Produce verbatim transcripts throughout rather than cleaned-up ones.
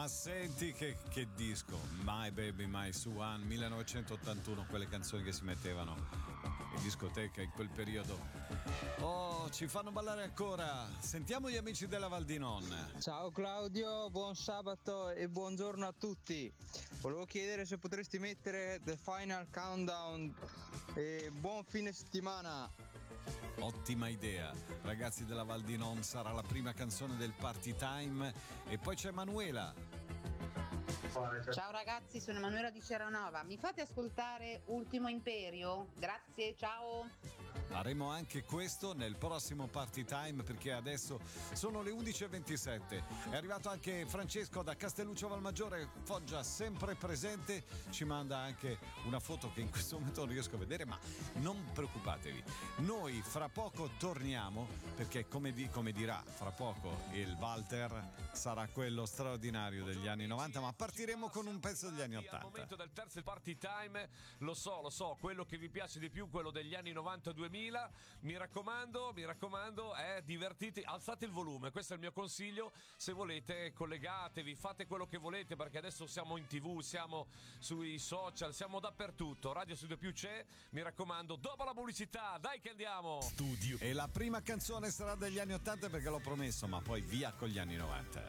Ma senti che, che disco, My Baby My Swan, millenovecentottantuno, quelle canzoni che si mettevano in discoteca in quel periodo. Oh, ci fanno ballare ancora. Sentiamo gli amici della Val di Non. Ciao Claudio, buon sabato e buongiorno a tutti. Volevo chiedere se potresti mettere The Final Countdown e buon fine settimana. Ottima idea, ragazzi della Val di Non, sarà la prima canzone del Party Time. E poi c'è Manuela. Ciao ragazzi, sono Emanuela di Ceranova. Mi fate ascoltare Ultimo Imperio? Grazie, ciao. Faremo anche questo nel prossimo Party Time, perché adesso sono le undici e ventisette. È arrivato anche Francesco da Castelluccio Valmaggiore, Foggia, sempre presente. Ci manda anche una foto che in questo momento non riesco a vedere, ma non preoccupatevi. Noi fra poco torniamo, perché come, di, come dirà fra poco il Walter, sarà quello straordinario degli anni novanta, ma partiremo con un pezzo degli anni ottanta. Al momento del terzo Party Time, lo so, lo so, quello che vi piace di più, quello degli anni novanta duemila. Mi raccomando, mi raccomando, eh, divertiti, alzate il volume, questo è il mio consiglio. Se volete, collegatevi, fate quello che volete, perché adesso siamo in tv, siamo sui social, siamo dappertutto. Radio Studio Più c'è, mi raccomando, dopo la pubblicità, dai che andiamo! Studio. E la prima canzone sarà degli anni ottanta, perché l'ho promesso, ma poi via con gli anni novanta.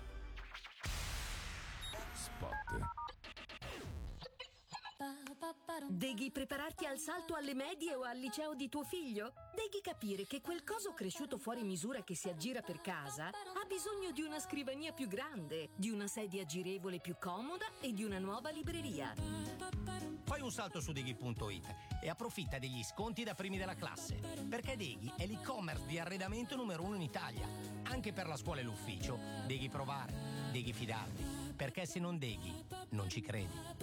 Spot. Deghi prepararti al salto alle medie o al liceo di tuo figlio? Deghi capire che quel coso cresciuto fuori misura che si aggira per casa ha bisogno di una scrivania più grande, di una sedia girevole più comoda e di una nuova libreria. Fai un salto su Deghi punto it e approfitta degli sconti da primi della classe, perché Deghi è l'e-commerce di arredamento numero uno in Italia. Anche per la scuola e l'ufficio, Deghi provare, Deghi fidarti, perché se non Deghi, non ci credi.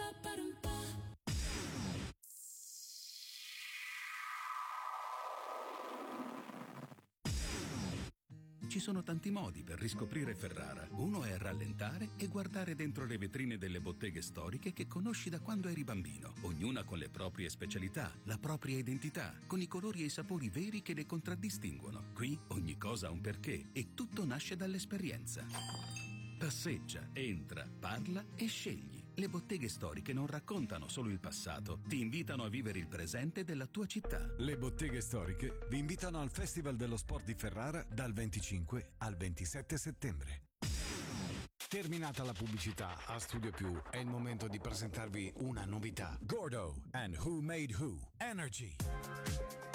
Ci sono tanti modi per riscoprire Ferrara. Uno è rallentare e guardare dentro le vetrine delle botteghe storiche che conosci da quando eri bambino, ognuna con le proprie specialità, la propria identità, con i colori e i sapori veri che le contraddistinguono. Qui ogni cosa ha un perché e tutto nasce dall'esperienza. Passeggia, entra, parla e scegli. Le botteghe storiche non raccontano solo il passato, ti invitano a vivere il presente della tua città. Le botteghe storiche vi invitano al Festival dello Sport di Ferrara dal venticinque al ventisette settembre. Terminata la pubblicità, a Studio Più è il momento di presentarvi una novità. Gordo and Who Made Who. Energy.